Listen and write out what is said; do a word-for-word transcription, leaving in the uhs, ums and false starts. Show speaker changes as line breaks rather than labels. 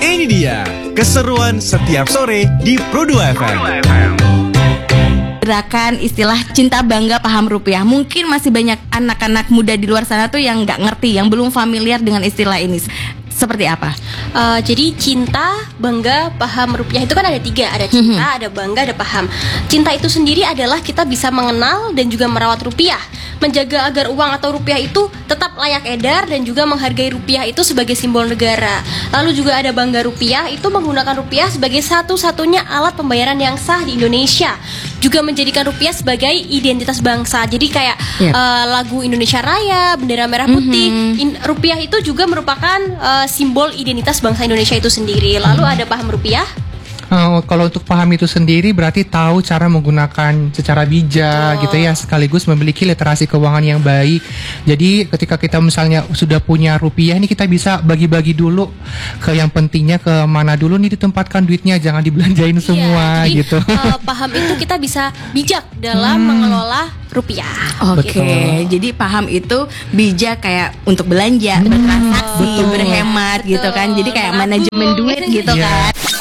Ini dia keseruan setiap sore di Pro dua F M.
Gerakan istilah cinta bangga paham rupiah. Mungkin masih banyak anak-anak muda di luar sana tuh yang nggak ngerti, yang belum familiar dengan istilah ini. Seperti apa?
Uh, jadi cinta, bangga, paham rupiah itu kan ada tiga. Ada cinta, ada bangga, ada paham. Cinta itu sendiri adalah kita bisa mengenal dan juga merawat rupiah, menjaga agar uang atau rupiah itu tetap layak edar, dan juga menghargai rupiah itu sebagai simbol negara. Lalu juga ada bangga rupiah, itu menggunakan rupiah sebagai satu-satunya alat pembayaran yang sah di Indonesia. Juga menjadikan rupiah sebagai identitas bangsa. Jadi kayak yep. uh, lagu Indonesia Raya, bendera merah putih, mm-hmm. in, rupiah itu juga merupakan uh, simbol identitas bangsa Indonesia itu sendiri. Lalu ada paham rupiah.
Uh, kalau untuk paham itu sendiri berarti tahu cara menggunakan secara bijak oh. gitu ya, sekaligus memiliki literasi keuangan yang baik. Jadi ketika kita misalnya sudah punya rupiah ini, kita bisa bagi-bagi dulu ke yang pentingnya, ke mana dulu nih ditempatkan duitnya, jangan dibelanjain semua
yeah, jadi,
gitu.
Uh, paham itu kita bisa bijak dalam hmm. mengelola rupiah.
Oke, okay. Jadi paham itu bijak kayak untuk belanja, hmm. bertransaksi, oh, berhemat betul. Gitu kan. Jadi kayak manajemen duit gitu yeah. kan.